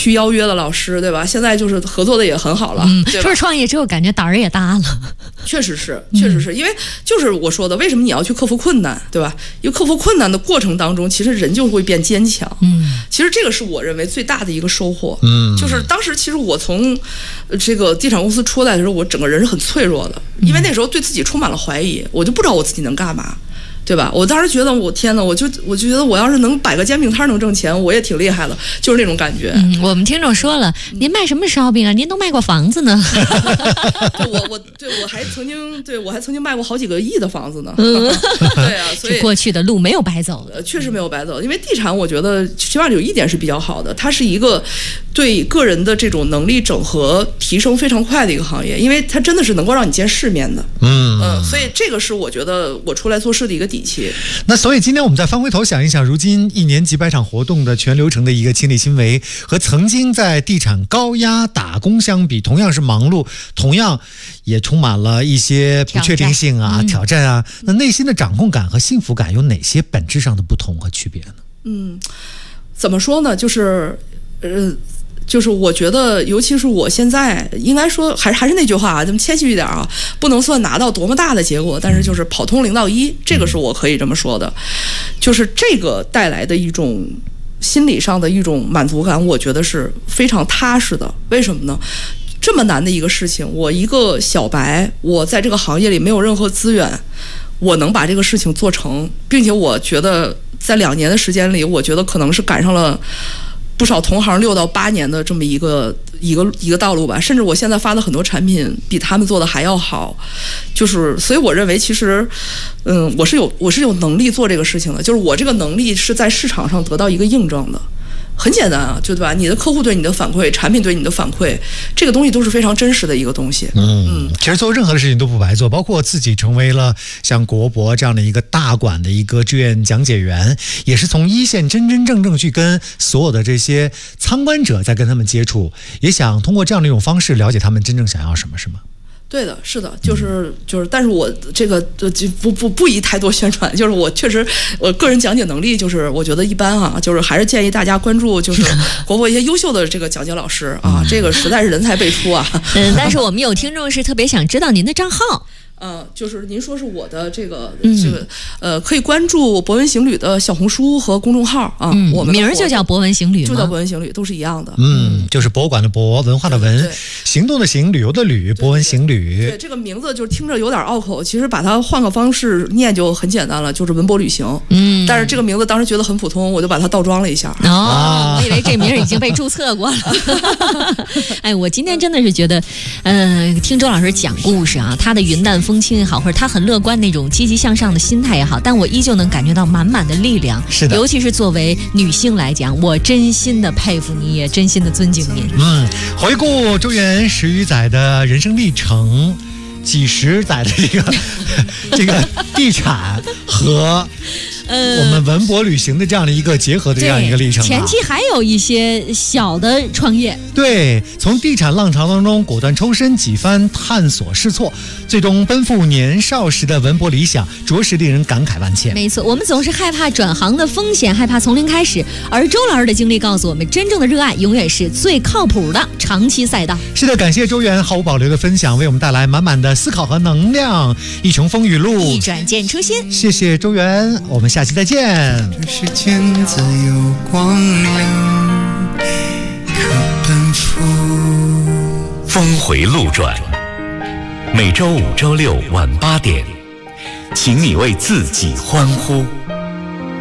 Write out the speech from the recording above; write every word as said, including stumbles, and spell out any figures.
去邀约的老师，对吧？现在就是合作的也很好了， 嗯， 对吧？ 说是创业之后感觉胆儿也大了， 确实是，确实是、嗯、因为就是我说的，为什么你要去克服困难，对吧？因为克服困难的过程当中，其实人就会变坚强。嗯，其实这个是我认为最大的一个收获。嗯，就是当时其实我从这个地产公司出来的时候，我整个人是很脆弱的，因为那时候对自己充满了怀疑，我就不知道我自己能干嘛。对吧？我当时觉得，我天哪，我就我就觉得，我要是能摆个煎饼摊能挣钱，我也挺厉害的，就是那种感觉。 嗯，我们听众说了，您卖什么烧饼啊？您都卖过房子呢。 对我我对我还曾经对我还曾经卖过好几个亿的房子呢。嗯，对啊，所以过去的路没有白走， 呃，确实没有白走。因为地产，我觉得起码有一点是比较好的，它是一个对个人的这种能力整合提升非常快的一个行业，因为它真的是能够让你见世面的。嗯嗯，所以这个是我觉得我出来做事的一个底。 那所以今天我们再翻回头想一想，如今一年几百场活动的全流程的一个亲力亲为，和曾经在地产高压打工相比，同样是忙碌，同样也充满了一些不确定性啊、挑战啊。嗯、那内心的掌控感和幸福感有哪些本质上的不同和区别呢？ 嗯，怎么说呢？就是呃。就是我觉得，尤其是我现在，应该说还还是那句话啊，咱们谦虚一点啊，不能算拿到多么大的结果，但是就是跑通零到一，这个是我可以这么说的。就是这个带来的一种心理上的一种满足感，我觉得是非常踏实的。为什么呢？这么难的一个事情，我一个小白，我在这个行业里没有任何资源，我能把这个事情做成，并且我觉得在两年的时间里，我觉得可能是赶上了不少同行六到八年的这么一个一个一个道路吧，甚至我现在发的很多产品比他们做的还要好，就是所以我认为其实，嗯，我是有我是有能力做这个事情的，就是我这个能力是在市场上得到一个印证的。很简单啊，就对吧？你的客户对你的反馈，产品对你的反馈，这个东西都是非常真实的一个东西。 嗯嗯，其实做任何的事情都不白做，包括自己成为了像国博这样的一个大馆的一个志愿讲解员，也是从一线真真正正去跟所有的这些参观者在跟他们接触，也想通过这样的一种方式了解他们真正想要什么，是吗？ 对的，是的，就是就是，但是我这个就不不不宜太多宣传，就是我确实我个人讲解能力就是我觉得一般啊，就是还是建议大家关注就是国博一些优秀的这个讲解老师啊，这个实在是人才辈出啊。 嗯，但是我们有听众是特别想知道您的账号。 呃，就是您说是我的这个、嗯、这个呃，可以关注博文行旅的小红书和公众号啊， 嗯、 我们名儿就叫博文行旅， 就叫博文行旅，都是一样的。 嗯，就是博物馆的博，文化的文，行动的行，旅游的旅，博文行旅。 对，这个名字就是听着有点拗口，其实把它换个方式念就很简单了，就是文博旅行。嗯，但是这个名字当时觉得很普通，我就把它倒装了一下。 哦，我以为这名已经被注册过了。哎，我今天真的是觉得，嗯、呃，听周老师讲故事啊，他的云淡风轻也好，或者他很乐观那种积极向上的心态也好，但我依旧能感觉到满满的力量。 是的， 尤其是作为女性来讲，我真心的佩服你，也真心的尊敬您。 嗯，回顾周元十余载的人生历程，几十载的这个这个地产和呃，我们文博旅行的这样的一个结合的这样一个历程、啊， 前期还有一些小的创业， 对，从地产浪潮当中果断抽身，几番探索试错，最终奔赴年少时的文博理想，着实令人感慨万千。 没错，我们总是害怕转行的风险，害怕从零开始，而周老师的经历告诉我们，真正的热爱永远是最靠谱的长期赛道。 是的，感谢周元毫无保留的分享，为我们带来满满的思考和能量。一程风雨路， 一转见初心。 谢谢周元，我们下期再见。 这世间自有光临，可奔赴。 峰回路转，每周五、周六晚八点，请你为自己欢呼。